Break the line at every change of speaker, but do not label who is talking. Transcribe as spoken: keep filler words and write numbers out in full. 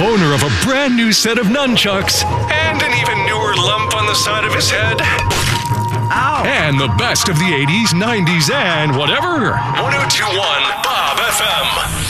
owner of a brand new set of nunchucks and an even newer lump on the side of his head.
Ow.
And the best of the eighties, nineties, and whatever. one oh two point one Bob F M.